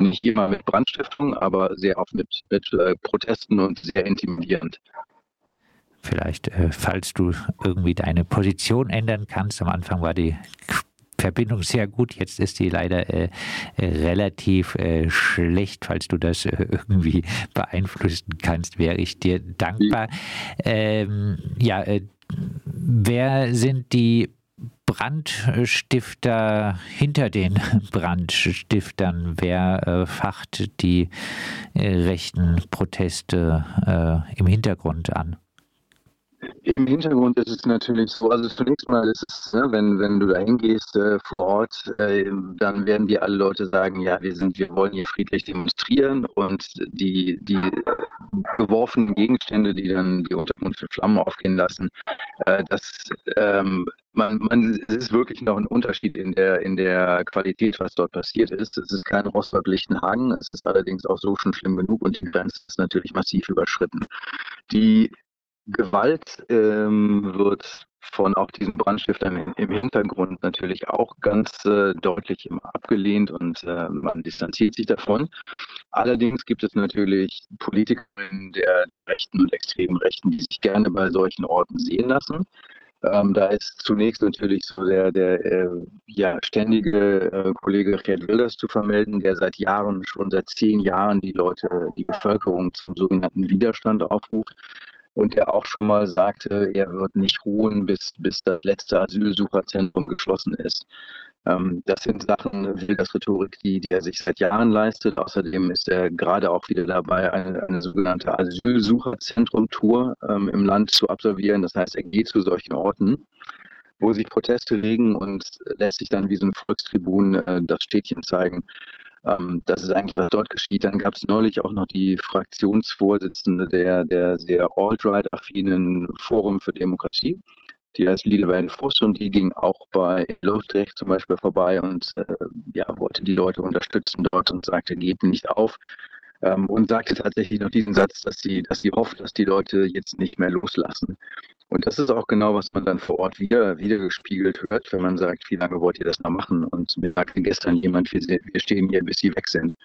Nicht immer mit Brandstiftung, aber sehr oft mit Protesten und sehr intimidierend. Vielleicht, falls du irgendwie deine Position ändern kannst. Am Anfang war die Verbindung sehr gut, jetzt ist die leider relativ schlecht. Falls du das irgendwie beeinflussen kannst, wäre ich dir dankbar. Wer sind die Brandstifter hinter den Brandstiftern? Wer facht die rechten Proteste im Hintergrund an? Im Hintergrund ist es natürlich so, also zunächst mal ist es, ne, wenn du da hingehst vor Ort, dann werden dir alle Leute sagen, ja, wir wollen hier friedlich demonstrieren, und die geworfenen Gegenstände, die dann die Untergrund für Flammen aufgehen lassen, es ist wirklich noch ein Unterschied in der Qualität, was dort passiert ist. Es ist kein Rostock-Lichtenhagen, es ist allerdings auch so schon schlimm genug, und die Grenze ist natürlich massiv überschritten. Die Gewalt wird von auch diesen Brandstiftern im Hintergrund natürlich auch ganz deutlich immer abgelehnt, und man distanziert sich davon. Allerdings gibt es natürlich Politikerinnen der Rechten und extremen Rechten, die sich gerne bei solchen Orten sehen lassen. Da ist zunächst natürlich so der ständige Kollege Geert Wilders zu vermelden, der schon seit 10 Jahren die Bevölkerung zum sogenannten Widerstand aufruft. Und der auch schon mal sagte, er wird nicht ruhen, bis das letzte Asylsucherzentrum geschlossen ist. Das sind Sachen, Wilders Rhetorik, die er sich seit Jahren leistet. Außerdem ist er gerade auch wieder dabei, eine sogenannte Asylsucherzentrum-Tour im Land zu absolvieren. Das heißt, er geht zu solchen Orten, wo sich Proteste regen, und lässt sich dann wie so ein Volkstribun das Städtchen zeigen. Das ist eigentlich, was dort geschieht. Dann gab es neulich auch noch die Fraktionsvorsitzende der sehr alt-right-affinen Forum für Demokratie. Die heißt Liedeweiler Fuß, und die ging auch bei Luftrecht zum Beispiel vorbei und wollte die Leute unterstützen dort und sagte, gebt nicht auf. Und sagte tatsächlich noch diesen Satz, dass sie hofft, dass die Leute jetzt nicht mehr loslassen. Und das ist auch genau, was man dann vor Ort wieder gespiegelt hört, wenn man sagt, wie lange wollt ihr das noch machen? Und mir sagte gestern jemand, wir stehen hier, bis sie weg sind.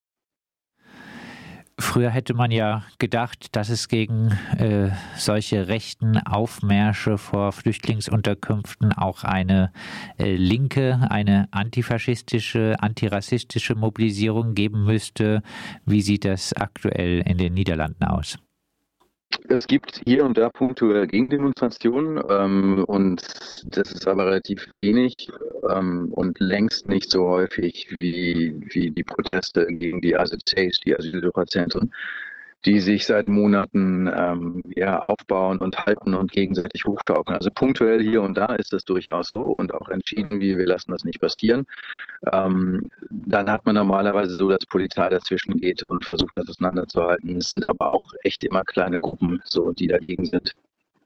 Früher hätte man ja gedacht, dass es gegen solche rechten Aufmärsche vor Flüchtlingsunterkünften auch eine linke, eine antifaschistische, antirassistische Mobilisierung geben müsste. Wie sieht das aktuell in den Niederlanden aus? Es gibt hier und da punktuelle Gegendemonstrationen, und das ist aber relativ wenig und längst nicht so häufig wie die Proteste gegen die AZCs, die Asylsucherzentren, die sich seit Monaten aufbauen und halten und gegenseitig hochschaukeln. Also punktuell hier und da ist das durchaus so, und auch entschieden, wir lassen das nicht passieren. Dann hat man normalerweise so, dass Polizei dazwischen geht und versucht, das auseinanderzuhalten. Es sind aber auch echt immer kleine Gruppen, so, die dagegen sind.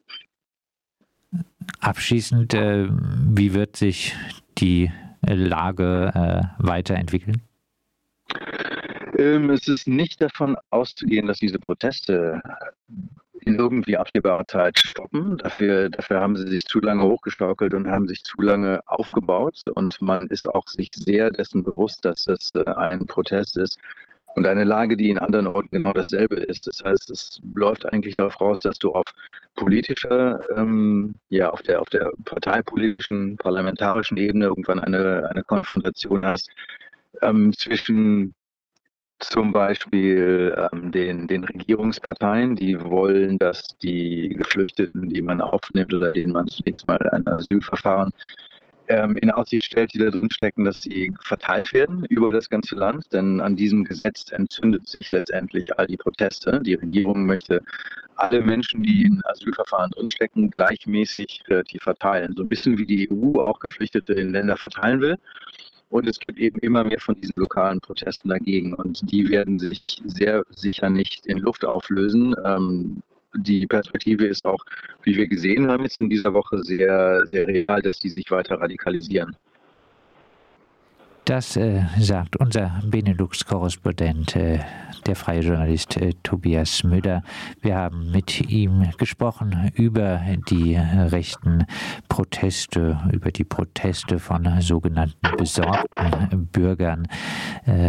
Abschließend, wie wird sich die Lage weiterentwickeln? Es ist nicht davon auszugehen, dass diese Proteste in irgendwie absehbarer Zeit stoppen. Dafür haben sie sich zu lange hochgeschaukelt und haben sich zu lange aufgebaut. Und man ist auch sich sehr dessen bewusst, dass das ein Protest ist und eine Lage, die in anderen Orten genau dasselbe ist. Das heißt, es läuft eigentlich darauf raus, dass du auf politischer, auf der parteipolitischen, parlamentarischen Ebene irgendwann eine Konfrontation hast zwischen zum Beispiel den Regierungsparteien, die wollen, dass die Geflüchteten, die man aufnimmt oder denen man zunächst mal ein Asylverfahren in Aussicht stellt, die da drin stecken, dass sie verteilt werden über das ganze Land. Denn an diesem Gesetz entzündet sich letztendlich all die Proteste. Die Regierung möchte alle Menschen, die in Asylverfahren drinstecken, gleichmäßig relativ verteilen. So ein bisschen wie die EU auch Geflüchtete in Länder verteilen will. Und es gibt eben immer mehr von diesen lokalen Protesten dagegen. Und die werden sich sehr sicher nicht in Luft auflösen. Die Perspektive ist auch, wie wir gesehen haben, jetzt in dieser Woche sehr, sehr real, dass die sich weiter radikalisieren. Das sagt unser Benelux-Korrespondent, der freie Journalist Tobias Müller. Wir haben mit ihm gesprochen über die rechten Proteste, über die Proteste von sogenannten besorgten Bürgern.